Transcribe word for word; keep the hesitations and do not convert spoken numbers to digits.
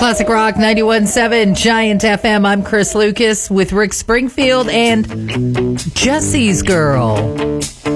Classic Rock ninety-one point seven Giant F M. I'm Chris Lucas with Rick Springfield and Jesse's Girl.